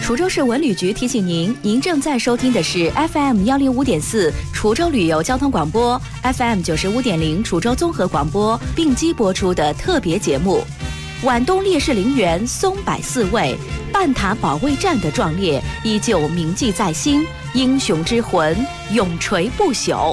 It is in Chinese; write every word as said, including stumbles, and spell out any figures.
滁州市文旅局提醒您，您正在收听的是 F M 幺零五点四滁州旅游交通广播 ，F M 九十五点零滁州综合广播并机播出的特别节目。皖东烈士陵园松柏四位，半塔保卫战的壮烈依旧铭记在心，英雄之魂永垂不朽。